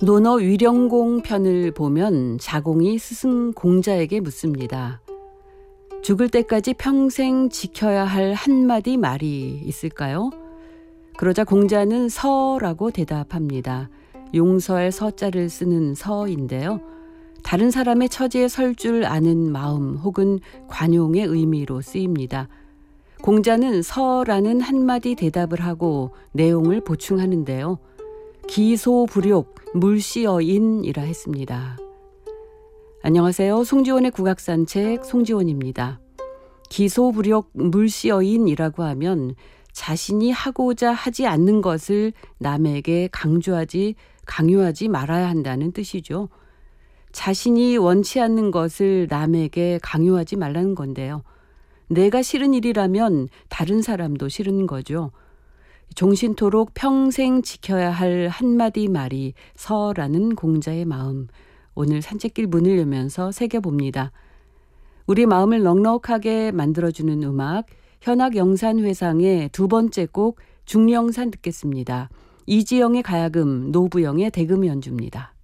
논어 위령공 편을 보면 자공이 스승 공자에게 묻습니다. 죽을 때까지 평생 지켜야 할 한마디 말이 있을까요? 그러자 공자는 서라고 대답합니다. 용서할 서자를 쓰는 서인데요. 다른 사람의 처지에 설 줄 아는 마음 혹은 관용의 의미로 쓰입니다. 공자는 서라는 한마디 대답을 하고 내용을 보충하는데요. 기소불욕 물시어인이라 했습니다. 안녕하세요. 송지원의 국악산책 송지원입니다. 기소불욕 물시어인이라고 하면 자신이 하고자 하지 않는 것을 남에게 강요하지 말아야 한다는 뜻이죠. 자신이 원치 않는 것을 남에게 강요하지 말라는 건데요. 내가 싫은 일이라면 다른 사람도 싫은 거죠. 종신토록 평생 지켜야 할 한마디 말이 서라는 공자의 마음. 오늘 산책길 문을 열면서 새겨봅니다. 우리 마음을 넉넉하게 만들어주는 음악, 현악영산회상의 두 번째 곡 중령산 듣겠습니다. 이지영의 가야금, 노부영의 대금 연주입니다.